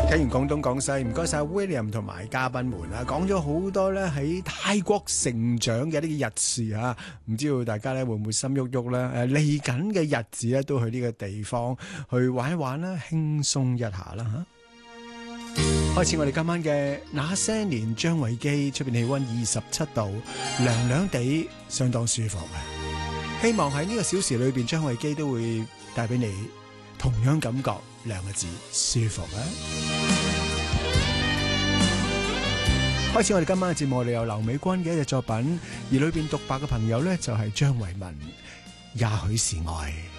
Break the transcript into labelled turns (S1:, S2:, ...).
S1: 聽完廣東廣西，唔該晒 William 同埋嘉賓們啊，講咗好多咧喺泰國成長嘅呢個日事啊，唔知道大家咧會唔會心喐喐咧？嚟緊嘅日子咧都去呢個地方去玩一玩啦，輕鬆一下啦嚇。開始我哋今晚嘅那些年，張偉基出邊氣溫27度，涼涼地，相當舒服嘅。希望喺呢個小時裏邊，張偉基都會帶俾你同樣感覺兩個字：舒服啊！開始我哋今晚嘅節目，我哋有劉美君嘅一隻作品，而裏邊獨白嘅朋友呢，就係張慧文，也許是愛。